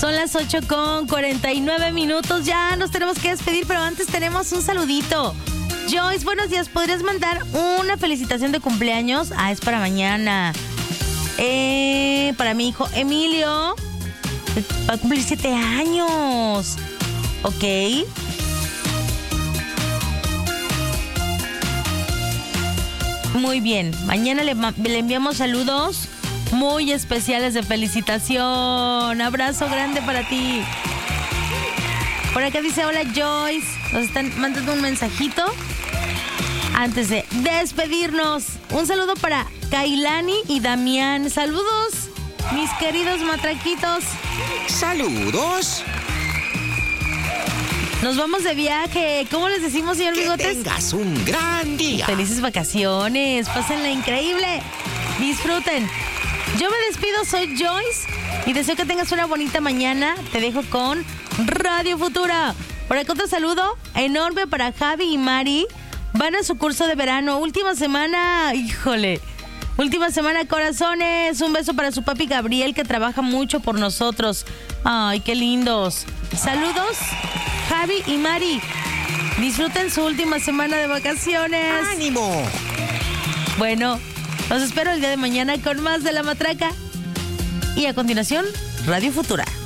Son las 8:49. Ya nos tenemos que despedir, pero antes tenemos un saludito. Joyce, buenos días. ¿Podrías mandar una felicitación de cumpleaños? Es para mañana. Para mi hijo Emilio. Va a cumplir 7 años. Ok. Muy bien. Mañana le enviamos saludos muy especiales de felicitación. Abrazo grande para ti. Por acá dice, hola Joyce. Nos están mandando un mensajito. Antes de despedirnos, un saludo para Kailani y Damián. Saludos, mis queridos matraquitos. ¡Saludos! Nos vamos de viaje. ¿Cómo les decimos, señor Bigotes? Que tengas un gran día. Felices vacaciones. Pásenla increíble. Disfruten. Yo me despido, soy Joyce. Y deseo que tengas una bonita mañana. Te dejo con Radio Futura. Por acá otro saludo enorme para Javi y Mari. Van a su curso de verano. Última semana, híjole. Última semana, corazones. Un beso para su papi Gabriel, que trabaja mucho por nosotros. Ay, qué lindos. Saludos, Javi y Mari. Disfruten su última semana de vacaciones. ¡Ánimo! Bueno, los espero el día de mañana con más de La Matraca. Y a continuación, Radio Futura.